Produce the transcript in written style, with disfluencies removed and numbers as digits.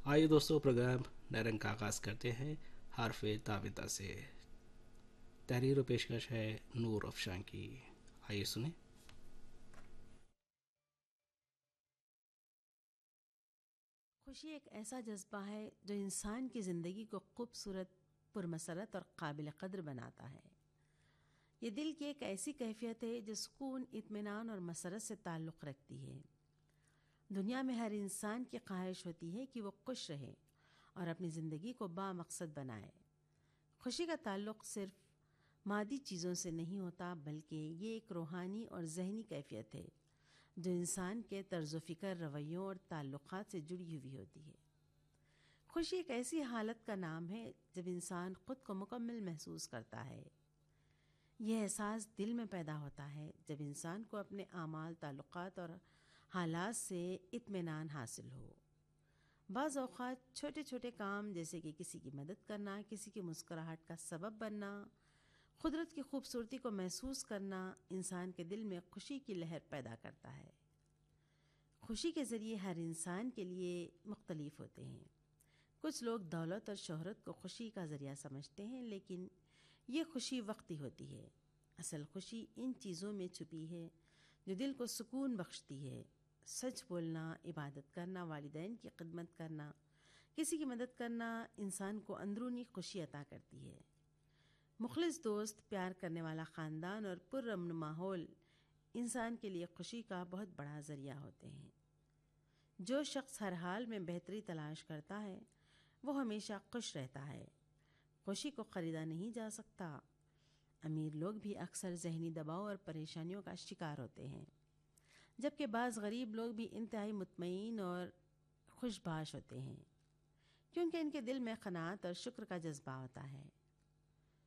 آइए दोस्तों, प्रोग्राम नरंग का आगाज़ करते हैं हरफ ताबिता से। तहरीर व पेशकश है नूर अफशां की। आइए सुने। खुशी एक ऐसा जज्बा है जो इंसान की ज़िंदगी को खूबसूरत, पुरमसरत और काबिल क़द्र बनाता है। ये दिल की एक ऐसी कैफियत है जो सुकून, इत्मीनान और मसरत से ताल्लुक़ रखती है। दुनिया में हर इंसान की ख्वाहिश होती है कि वो खुश रहे और अपनी ज़िंदगी को बामकसद बनाए। खुशी का ताल्लुक़ सिर्फ़ मादी चीज़ों से नहीं होता, बल्कि ये एक रूहानी और ज़हनी कैफियत है जो इंसान के तर्ज़ फ़िक्र, रवैयों और ताल्लुक़ात से जुड़ी हुई होती है। खुशी एक ऐसी हालत का नाम है जब इंसान ख़ुद को मुकम्मल महसूस करता है। यह एहसास दिल में पैदा होता है जब इंसान को अपने आमाल, ताल्लुक़ात और हालात से इत्मीनान हासिल हो। बाज़ औक़ात छोटे छोटे काम जैसे कि किसी की मदद करना, किसी की मुस्कुराहट का सबब बनना, कुदरत की खूबसूरती को महसूस करना इंसान के दिल में खुशी की लहर पैदा करता है। खुशी के ज़रिए हर इंसान के लिए मुख्तलिफ होते हैं। कुछ लोग दौलत और शोहरत को खुशी का ज़रिया समझते हैं, लेकिन ये खुशी वक्ती होती है। असल खुशी इन चीज़ों में छुपी है जो दिल को सुकून बख्शती है। सच बोलना, इबादत करना, वालिदैन की खिदमत करना, किसी की मदद करना इंसान को अंदरूनी खुशी अता करती है। मुखलिस दोस्त, प्यार करने वाला ख़ानदान और पुरअमन माहौल इंसान के लिए खुशी का बहुत बड़ा ज़रिया होते हैं। जो शख्स हर हाल में बेहतरी तलाश करता है वो हमेशा खुश रहता है। खुशी को ख़रीदा नहीं जा सकता। अमीर लोग भी अक्सर ज़हनी दबाव और परेशानियों का शिकार होते हैं, जबकि बाज़ गरीब लोग भी इंतहाई मुतमईन और खुशबाश होते हैं, क्योंकि इनके दिल में क़नाअत और शुक्र का जज्बा होता है।